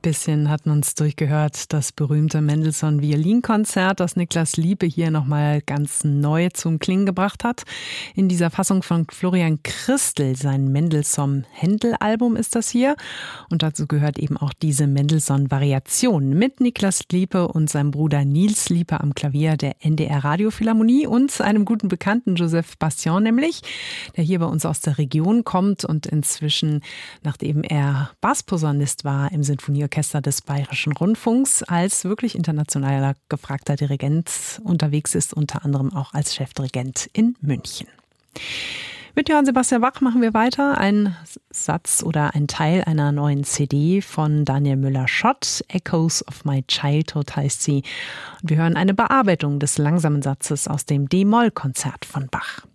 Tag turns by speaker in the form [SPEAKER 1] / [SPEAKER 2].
[SPEAKER 1] Bisschen hatten uns durchgehört, das berühmte Mendelssohn-Violinkonzert, das Niklas Liepe hier nochmal ganz neu zum Klingen gebracht hat. In dieser Fassung von Florian Christel, sein Mendelssohn-Händel-Album ist das hier. Und dazu gehört eben auch diese Mendelssohn-Variation mit Niklas Liepe und seinem Bruder Nils Liepe am Klavier der NDR Radiophilharmonie und einem guten Bekannten, Joseph Bastion nämlich, der hier bei uns aus der Region kommt und inzwischen, nachdem er Bassposaunist war im Sinfonieorchester des Bayerischen Rundfunks, als wirklich internationaler gefragter Dirigent unterwegs ist, unter anderem auch als Chefdirigent in München. Mit Johann Sebastian Bach machen wir weiter. Ein Satz oder ein Teil einer neuen CD von Daniel Müller-Schott. Echoes of My Childhood heißt sie. Und wir hören eine Bearbeitung des langsamen Satzes aus dem D-Moll-Konzert von Bach.